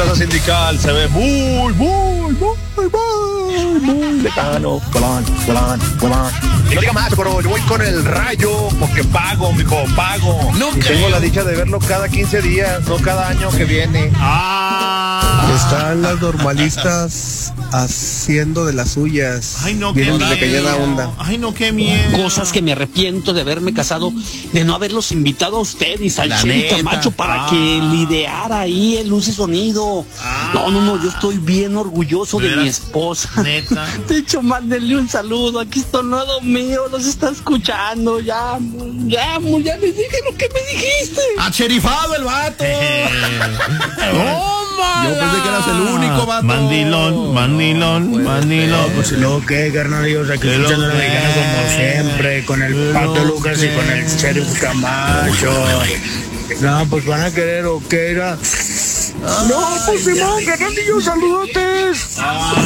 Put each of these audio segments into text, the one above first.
Plaza Sindical se ve muy lejano. Y no diga más, pero yo voy con el Rayo porque pago, mijo, pago. No y creo. tengo la dicha de verlo cada 15 días, no cada año que viene. Están las normalistas haciendo de las suyas. Ay, no, qué Vienen miedo. de pequeña onda. Ay, no, qué miedo. Cosas que me arrepiento de haberme casado, de no haberlos invitado a usted y La Salchero y neta. Camacho para que lideara ahí el luz y sonido. No, yo estoy bien orgulloso de mi esposa. Neta. De hecho, mándenle un saludo, aquí está un lado mío, los está escuchando, ya les dije lo que me dijiste. ¡Acherifado el vato! ¡Tómala! Yo pensé que eras el único, vato. Mandilón. Pues luego qué, carnalillos, aquí Pero escuchando a la mexicana como qué. siempre, con el Pato Lucas y con el Sheriff Camacho. No, pues van a querer o qué era. No, pues Simón, carnalillos, saludotes.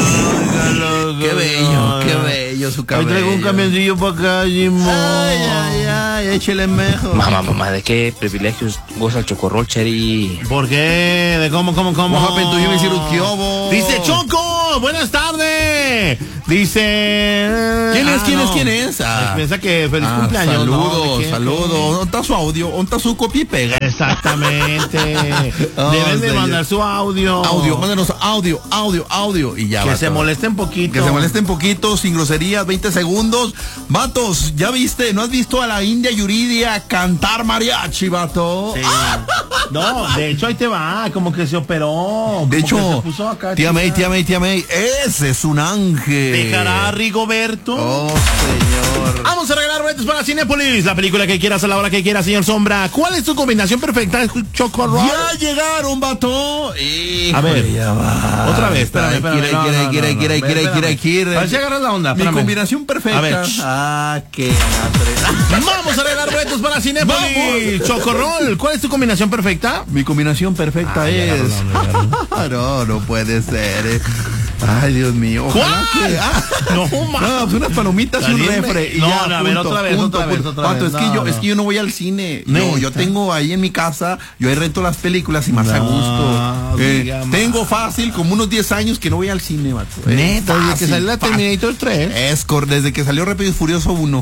Qué bello su Ahí cabello. traigo un camioncillo para acá, Jimón. Ay, échele mejor. Mamá, ¿de qué privilegios goza el Chocorrol, Cheri? ¿Por qué? ¿De cómo? What happened to you, Mr. Ukiobo? Dice Choco, buenas tardes. Dice... ¿Quién es? Piensa que feliz cumpleaños. Saludos, ¿no? saludos. ¿Dónde está su audio? ¿Dónde está su copia y pega? Exactamente. Oh, Deben de señor. mandar su audio. Mándenos audio. Y ya, Que vato. se molesten poquito. Que se molesten poquito, sin groserías, 20 segundos. Vatos, ¿ya viste? ¿No has visto a la India Yuridia cantar mariachi, vato? Sí. No, de hecho ahí te va, como que se operó. De como que hecho, se puso acá, tía May, chica. ese es un ángel. ¿Dejará a Rigoberto? Oh, señor. Vamos a regalar boletos para Cinépolis, la película que quieras a la hora que quieras, señor Sombra. ¿Cuál es tu combinación perfecta, Chocorrol? Ya llegaron, vato. A ver, ya va. otra vez, espérame. Quiere. A ver si agarras la onda, Mi espérame. combinación perfecta. A ver. Qué Vamos a regalar boletos para Cinépolis. Chocorrol, ¿cuál es tu combinación perfecta? Mi combinación perfecta ya es. agarró, No puede ser. Ay, Dios mío. Ojalá ¿Cuál? que- No, ma. No, pues unas palomitas y un Dime. refre. Y No, ya, no, a ver, punto, otra vez. Vato, es que No, es que yo no voy al cine. Neta. Yo tengo ahí en mi casa, yo ahí rento las películas y más No, a gusto. diga más. Tengo fácil como unos 10 años que no voy al cine, vato. Neta, desde que Fácil, salió la fácil. Terminator 3. Desde que salió Rápido y Furioso 1.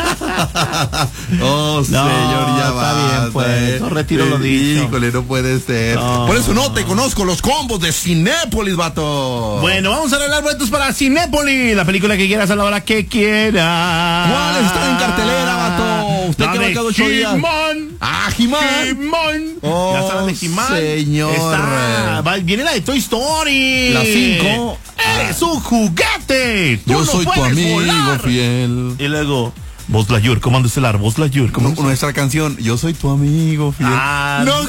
Oh, señor, ya está va. bien, pues, no retiro lo dicho. Híjole, no puede ser. No. Por eso no te conozco los combos de Cinépolis, vato. Bueno, vamos a regalar boletos para Cinépolis, la película que quieras a la hora que quieras. ¿Cuáles están en cartelera, vato? Usted La que ha de marcado 8 días. He-Man. He-Man. He-Man. Oh, Ya está la de He-Man. señor. Viene la de Toy Story. La 5. Eres un juguete. Tú Yo no soy tu puedes amigo volar. fiel. Y luego, Buzz Lightyear, comando estelar, Buzz Lightyear, comando Nuestra canción, yo soy tu amigo fiel. No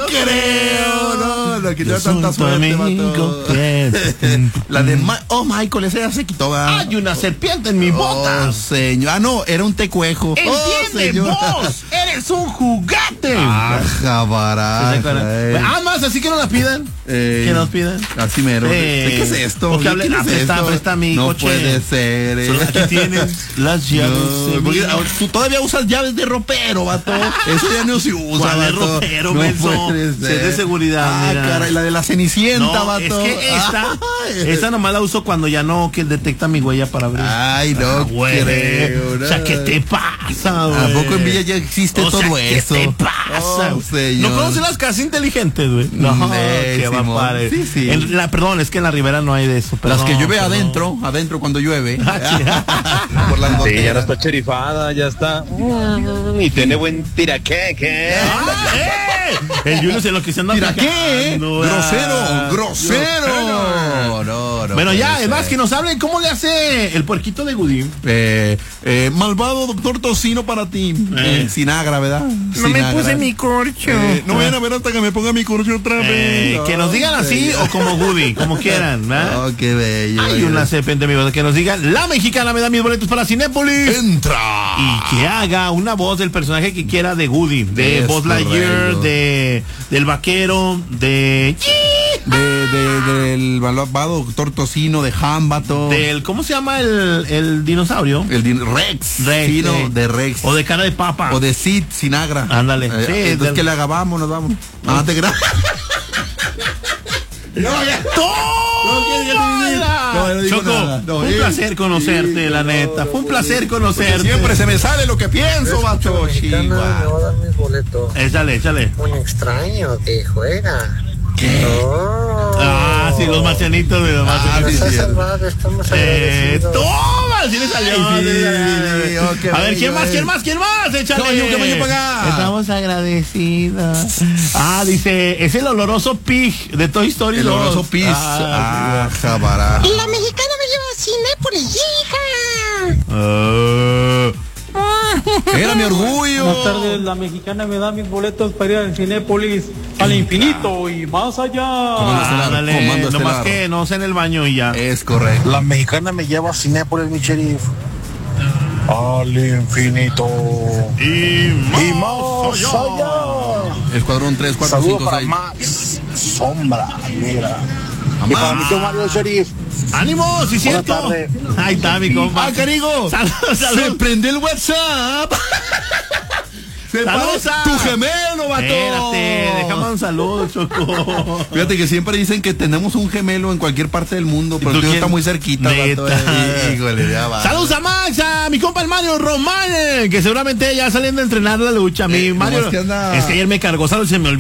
creo, no, que te da Yo tanta soy tu suerte, amigo vato. fiel. La de Michael, esa ya se quitó, ¿verdad? Hay una serpiente en mi bota. Oh, señor. No, era un tecuejo. ¡Entiende, señor. vos! ¡Eres un juguete! Ajá, baraja. Más, así que no la pidan. Que nos pidan. Así mero. ¿Qué es esto? Porque hable, ¿Qué es esto? presta mi No coche. puede ser. Solo aquí tienes las llaves. No, porque tú todavía usas llaves de ropero, vato. Eso ya no se usa, ¿Cuál es vato. ropero, No menso? puede Si ser. es de seguridad, mira. Caray, la de la Cenicienta, No, vato. es que esta nomás la uso cuando ya no, que detecta mi huella para abrir. Ay, no güey. creo. O sea, ¿qué te pasa, güey? ¿A poco en Villa ya existe todo ¿qué eso? te pasa? Oh, señor. ¿No conoces las casas inteligentes, güey? No, qué va Simón. padre. Sí, sí. Perdón, es que en la Ribera no hay de eso. Las que llueve perdón. adentro cuando llueve. Ah, Por las Sí, ya no goteras. está cherifada, ya está. Y tiene buen tiraqueque. El Julio se lo que se anda Mira, ¿qué? aplicando, Grosero. No. Bueno, ya, puede es más, ser. que nos hablen cómo le hace el puerquito de Goody. Malvado doctor Tocino para ti. Sinagra, ¿verdad? No me puse mi corcho. No vayan a ver hasta que me ponga mi corcho otra vez. Que nos digan así o como Goody, como quieran, ¿verdad? Oh, qué bello. Hay una serpiente, amigos, que nos digan, la mexicana me da mis boletos para Cinépolis. Entra. Y que haga una voz del personaje que quiera de Goody, de Es Buzz Lightyear, correcto. del vaquero, Del malvado doctor Tocino, de Hambato. del, ¿cómo se llama el dinosaurio? Rex. Rex, Tino sí. de Rex. O de cara de papa. O de Sid Sinagra. Ándale. Sí, entonces del- que le haga, vámonos, vamos. Ah, te gra- Choco, fue un placer conocerte, la neta. Fue un placer conocerte. Siempre se me sale lo que pienso, macho. Me va a dar mis boletos. Échale. Un extraño que juega. Sí, los marcianitos de los marcianitos. Estamos agradecidos. ¡Toma! Sí le salió. A ver, ¿quién más? Échale. ¿Qué voy a pagar? Estamos agradecidos. Dice, es el oloroso pig de Toy Story 2. El oloroso pig. Jabará. La mexicana me lleva a Cinépolis, hija. Era mi orgullo. Buenas tardes, la mexicana me da mis boletos para ir al Cinépolis al infinito y más allá. Dale, nomás que no sé en el baño y ya. Es correcto. La mexicana me lleva a Cinépolis, mi sheriff. Al infinito. Y más allá. Escuadrón 3, 4, Saludos 5, para 6. Max Sombra, mira. Y para mi tío Mario Sheriff. ¡Ánimo! ¡Sí, cierto! Ahí está, mi compa. Carigo! ¡Salud! ¡Se prendió el WhatsApp! ¡Saludos! ¡Tu gemelo, vato! Espérate, déjame un saludo, Choco. Fíjate que siempre dicen que tenemos un gemelo en cualquier parte del mundo, pero el tuyo está muy cerquita, vato. Híjole, ya va. Saludos a Max, a mi compa el Mario Román, que seguramente ya saliendo a entrenar la lucha. Mi Mario, es que ayer me cargó, se me olvidó.